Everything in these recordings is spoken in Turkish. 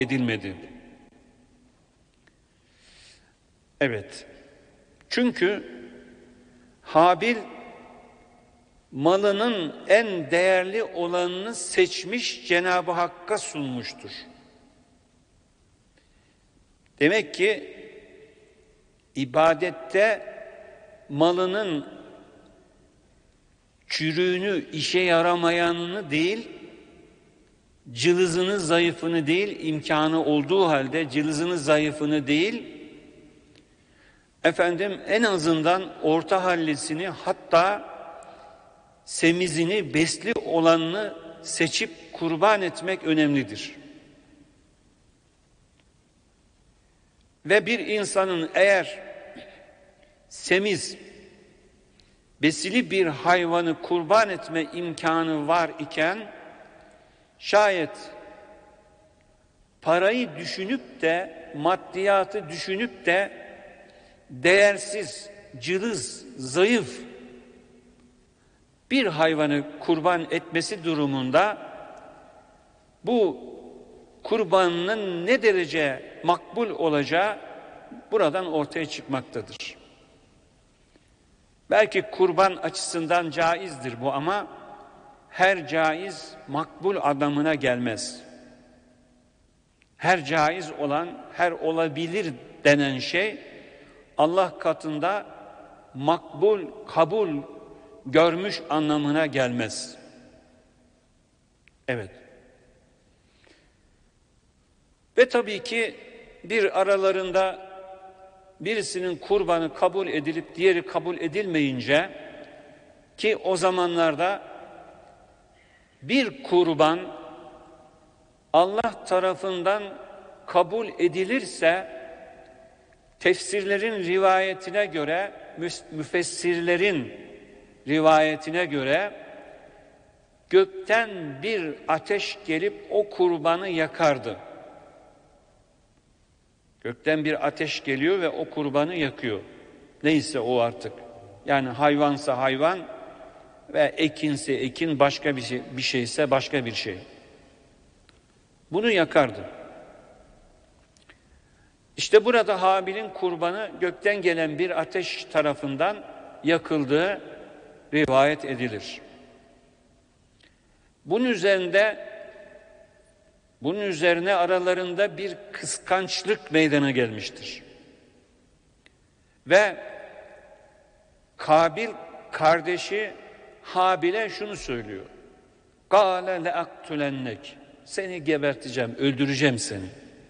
edilmedi. Evet. Çünkü Habil malının en değerli olanını seçmiş, Cenab-ı Hakk'a sunmuştur. Demek ki ibadette malının çürüğünü, işe yaramayanını değil, cılızını, zayıfını değil, imkanı olduğu halde cılızını, zayıfını değil, en azından orta hallisini, hatta semizini, besli olanını seçip kurban etmek önemlidir. Ve bir insanın eğer semiz, besili bir hayvanı kurban etme imkanı var iken, şayet parayı düşünüp de, maddiyatı düşünüp de değersiz, cılız, zayıf bir hayvanı kurban etmesi durumunda bu kurbanının ne derece makbul olacağı buradan ortaya çıkmaktadır. Belki kurban açısından caizdir bu, ama her caiz makbul anlamına gelmez. Her caiz olan, her olabilir denen şey Allah katında makbul, kabul görmüş anlamına gelmez. Evet. Ve tabii ki bir aralarında birisinin kurbanı kabul edilip diğeri kabul edilmeyince, ki o zamanlarda bir kurban Allah tarafından kabul edilirse, tefsirlerin rivayetine göre, müfessirlerin rivayetine göre gökten bir ateş gelip o kurbanı yakardı. Gökten bir ateş geliyor ve o kurbanı yakıyor. Neyse o artık. Yani hayvansa hayvan ve ekinse ekin, başka bir şeyse başka bir şey. Bunu yakardı. İşte burada Habil'in kurbanı gökten gelen bir ateş tarafından yakıldığı rivayet edilir. Bunun üzerine aralarında bir kıskançlık meydana gelmiştir. Ve Kabil kardeşi Habil'e şunu söylüyor. Kâle leaktulennek. Seni geberteceğim, öldüreceğim seni.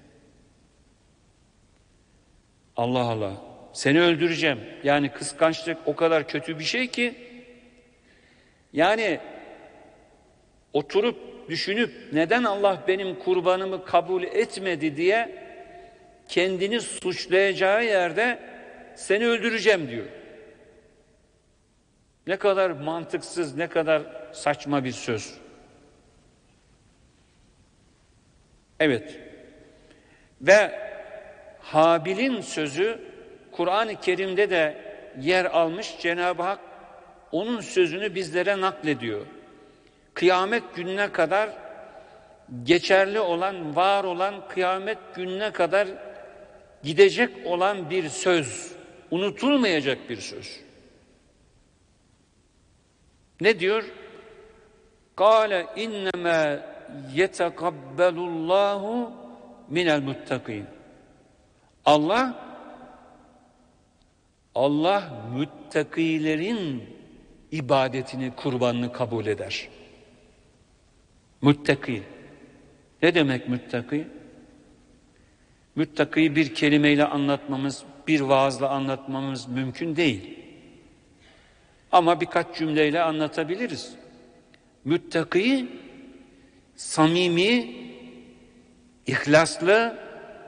Allah Allah. Seni öldüreceğim. Yani kıskançlık o kadar kötü bir şey ki, yani oturup düşünüp neden Allah benim kurbanımı kabul etmedi diye kendini suçlayacağı yerde seni öldüreceğim diyor. Ne kadar mantıksız, ne kadar saçma bir söz. Evet. Ve Habil'in sözü Kur'an-ı Kerim'de de yer almış. Cenab-ı Hak onun sözünü bizlere naklediyor. Kıyamet gününe kadar geçerli olan, var olan, kıyamet gününe kadar gidecek olan bir söz, unutulmayacak bir söz. Ne diyor? Kâle innemâ yetekabbelullâhu minel muttakîn. Allah müttakilerin ibadetini, kurbanını kabul eder. Müttaki. Ne demek müttaki? Müttakiyi bir kelimeyle anlatmamız, bir vaazla anlatmamız mümkün değil. Ama birkaç cümleyle anlatabiliriz. Müttaki, samimi, ihlaslı,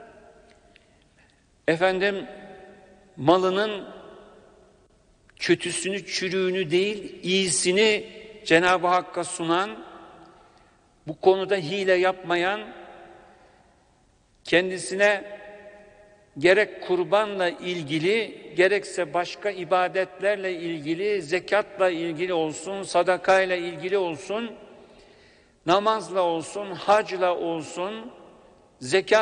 malının kötüsünü, çürüğünü değil, iyisini Cenab-ı Hakk'a sunan, bu konuda hile yapmayan, kendisine gerek kurbanla ilgili, gerekse başka ibadetlerle ilgili, zekatla ilgili olsun, sadakayla ilgili olsun, namazla olsun, hacla olsun, Zekat